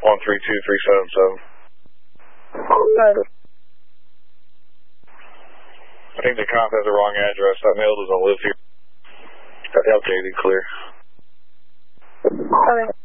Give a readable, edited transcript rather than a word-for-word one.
Good. I think the cop has the wrong address. That male doesn't live here. Okay, clear. Okay.